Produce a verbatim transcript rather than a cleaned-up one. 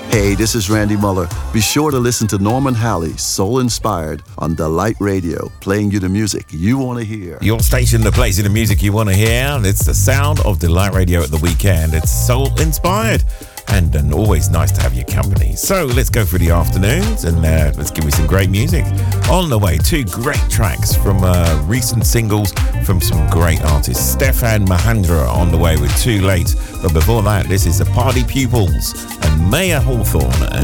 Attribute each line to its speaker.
Speaker 1: Hey, this is Randy Muller. Be sure to listen to Norman Halley, Soul Inspired, on Delight Radio, playing you the music you want to hear.
Speaker 2: Your station that plays you the music you want to hear. It's the sound of Delight Radio at the weekend. It's Soul Inspired. And, and always nice to have your company. So let's go through the afternoons and uh, let's give you some great music. On the way, two great tracks from uh, recent singles from some great artists. Stefan Mahandra on the way with Too Late. But before that, this is the Party Pupils and Maya Hawthorne and